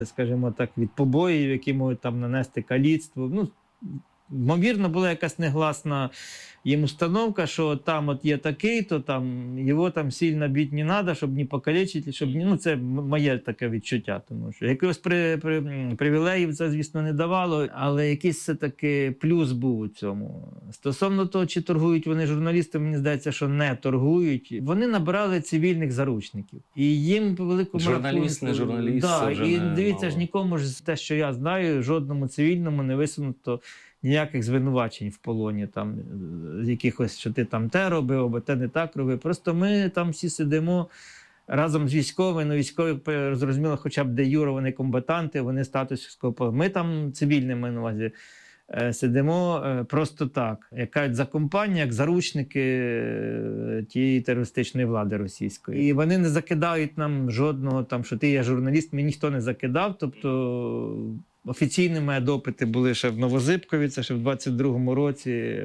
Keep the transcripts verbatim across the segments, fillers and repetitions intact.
скажімо так, від побоїв, які можуть там нанести каліцтво. Ну, ймовірно, була якась негласна їм установка, що там от є такий, то там його там сильно бити не треба, щоб не покалічити, щоб ну це моє таке відчуття, тому що якогось при, при, привілеїв це, звісно, не давало, але якийсь все-таки плюс був у цьому. Стосовно того, чи торгують вони журналістами, мені здається, що не торгують. Вони набирали цивільних заручників. І їм по великому журналіст, не журналіст, да, це вже і не дивіться мало. ж, нікому ж те, що я знаю, жодному цивільному не висунуто ніяких звинувачень в полоні, там, якихось, що ти там те робив, або те не так робив. Просто ми там всі сидимо разом з військовими, ну військові, зрозуміло, хоча б де юре, вони комбатанти, вони статус військового. Ми там цивільними на увазі сидимо просто так, як кажуть, за компанію, як заручники тієї терористичної влади російської. І вони не закидають нам жодного, там, що ти є журналіст, мені ніхто не закидав, тобто офіційними допити були ще в Новозибкові, це ще в двадцять другому році,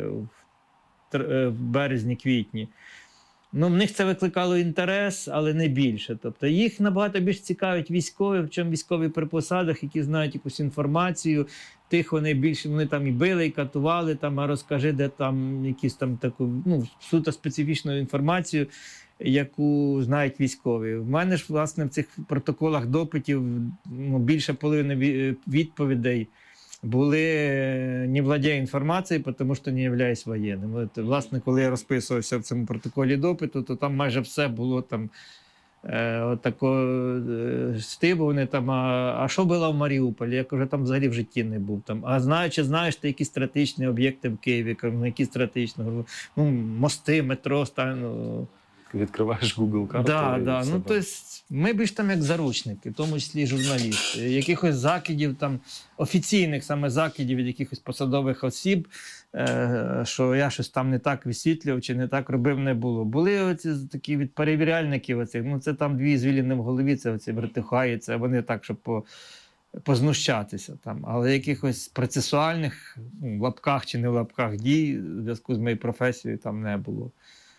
в березні-квітні. Ну, в них це викликало інтерес, але не більше. Тобто їх набагато більш цікавить військові, в чому військові при посадах, які знають якусь інформацію. Тих вони більше, вони там і били, і катували, там, а розкажи, де там якісь там таку, ну, суто специфічну інформацію, яку знають військові. В мене ж, власне, в цих протоколах допитів ну, більше половини відповідей були «не владею інформацією, тому що не являюсь воєнним». От, власне, коли я розписувався в цьому протоколі допиту, то там майже все було там е, отако е, стибу, вони там, а, а що було в Маріуполі? Я кажу, там взагалі в житті не був. Там, а знаю, чи знаєш ти якісь стратегічні об'єкти в Києві? Кажу, ну, які стратегічні? Ну, мости, метро, стан, ну, відкриваєш Google карту. Да, да. Ну, то есть, ми більш там як заручники, в тому числі і журналісти. Якихось закидів, там, офіційних саме закидів від якихось посадових осіб, е, що я щось там не так висвітлював чи не так робив, не було. Були оці такі від перевіряльників, оці, ну це там дві звіліни в голові, це оці вертихаї, це вони так, щоб по, познущатися там. Але якихось процесуальних, ну, в лапках чи не в лапках дій в зв'язку з моєю професією там не було.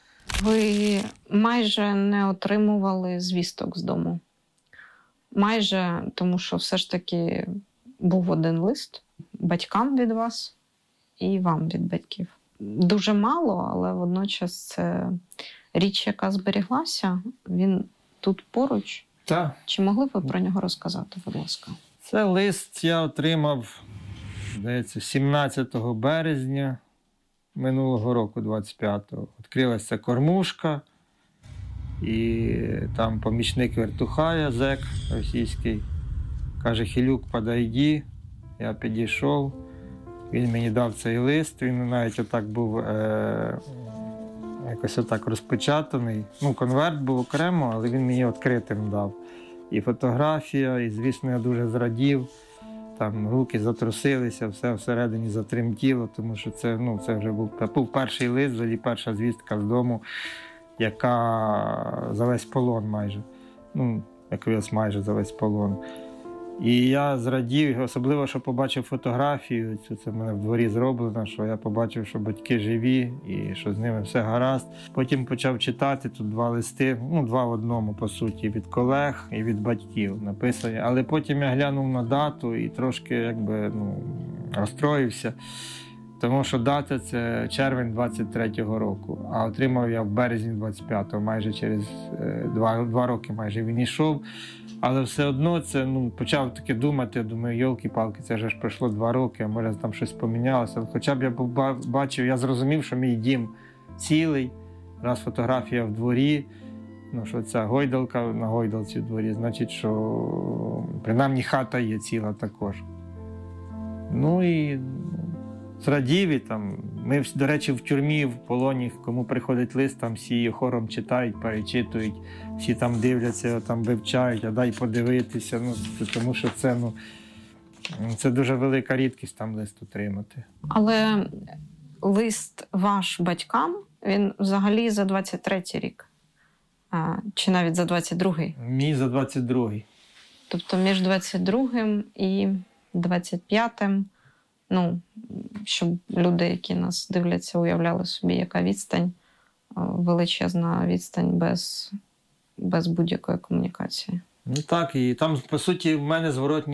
Ви майже не отримували звісток з дому. Майже, тому що все ж таки був один лист батькам від вас і вам від батьків. Дуже мало, але водночас це річ, яка зберіглася. Він тут поруч. Так. Чи могли б ви про нього розказати, будь ласка? Це лист я отримав, здається, сімнадцятого березня. Минулого року, двадцять п'ятого, відкрилася кормушка, і там помічник вертухая, зек російський, каже, Хилюк, подойди. Я підійшов, він мені дав цей лист, він навіть отак був е- якось отак розпечатаний. Ну, конверт був окремо, але він мені відкритим дав. І фотографія, і, звісно, я дуже зрадів. Там руки затрусилися, все всередині затремтіло, тому що це, ну, це вже був, був перший лист, взагалі перша звістка з дому, яка за весь полон майже. Ну, якраз майже за весь полон. І я зрадів, особливо, що побачив фотографію, це в мене в дворі зроблено, що я побачив, що батьки живі і що з ними все гаразд. Потім почав читати, тут два листи, ну, два в одному, по суті, від колег і від батьків написані. Але потім я глянув на дату і трошки, якби, ну, розстроївся, тому що дата – це червень двадцять третього року, а отримав я в березні двадцять п'ятого, майже через два, два роки майже він йшов. Але все одно це, ну, почав таки думати, думаю, йолки-палки, це вже ж пройшло два роки, а може там щось помінялося. Хоча б я бачив, я зрозумів, що мій дім цілий, раз фотографія в дворі, ну, що ця гойдалка на гойдалці в дворі, значить, що принаймні хата є ціла також. Ну і зрадів, і там, ми, до речі, в тюрмі, в полоні, кому приходить лист, там всі хором читають, перечитують, всі там дивляться, там вивчають, а дай подивитися, ну, тому що це, ну, це дуже велика рідкість там лист отримати. Але лист ваш батькам, він взагалі за двадцять третій рік? А, чи навіть за двадцять другий? Мій за двадцять другий. Тобто між двадцять другим і двадцять п'ятим, ну, щоб люди, які нас дивляться, уявляли собі, яка відстань, величезна відстань без, без будь-якої комунікації. Ну так, і там, по суті, в мене зворотні